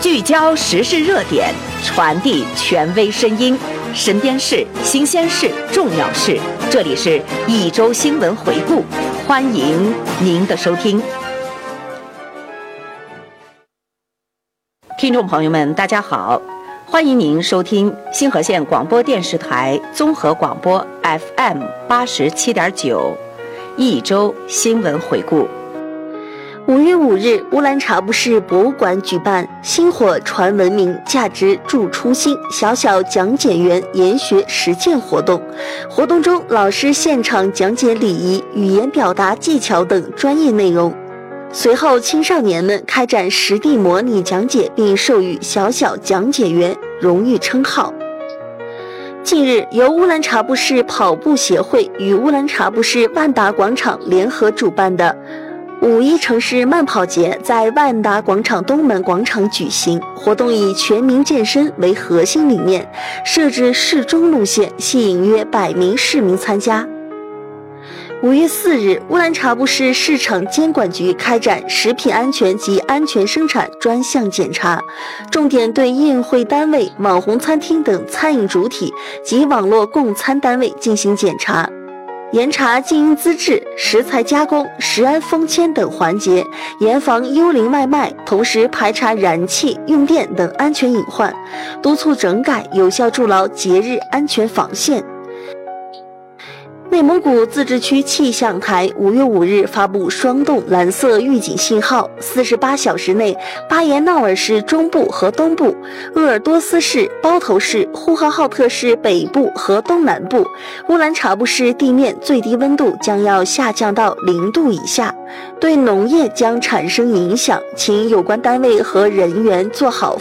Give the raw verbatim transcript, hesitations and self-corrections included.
聚焦时事热点，传递权威声音，身边事、新鲜事、重要事，这里是一周新闻回顾，欢迎您的收听。听众朋友们，大家好，欢迎您收听新河县广播电视台综合广播 F M 八十七点九，一周新闻回顾。 五月五日，乌兰察布市博物馆举办“薪火传文明，价值铸初心”小小讲解员研学实践活动。活动中，老师现场讲解礼仪、语言表达技巧等专业内容。随后，青少年们开展实地模拟讲解，并授予“小小讲解员”荣誉称号。近日，由乌兰察布市跑步协会与乌兰察布市万达广场联合主办的五一城市慢跑节在万达广场东门广场举行，活动以全民健身为核心理念，设置市中路线，吸引约百名市民参加。五月四日，乌兰察布市市场监管局开展食品安全及安全生产专项检查，重点对宴会单位、网红餐厅等餐饮主体及网络供餐单位进行检查，严查经营资质、食材加工、食安封签等环节，严防幽灵外卖，同时排查燃气、用电等安全隐患，督促整改，有效筑牢节日安全防线。内蒙古自治区气象台五月五日发布霜冻蓝色预警信号，四十八小时内，巴彦淖尔市中部和东部、鄂尔多斯市、包头市、呼和浩特市北部和东南部、乌兰察布市地面最低温度将要下降到零度以下，对农业将产生影响，请有关单位和人员做好